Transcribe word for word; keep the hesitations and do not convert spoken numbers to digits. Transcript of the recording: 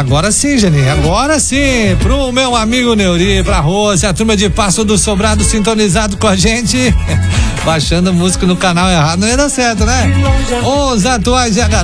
Agora sim, Janinho, agora sim, pro meu amigo Neuri, pra Rose, a turma de Passo do Sobrado sintonizado com a gente, baixando música no canal errado, não ia dar certo, né? Os atuais de